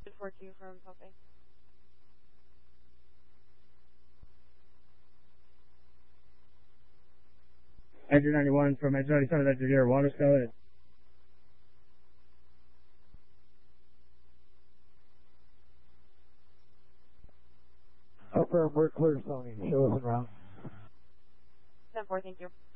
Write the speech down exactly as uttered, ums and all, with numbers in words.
four two from Popeye. Edge ninety-one from Edge ninety-seven, Edge Deer, water scout. Upper, we're clear, Sony. Show us around. ten four, thank you.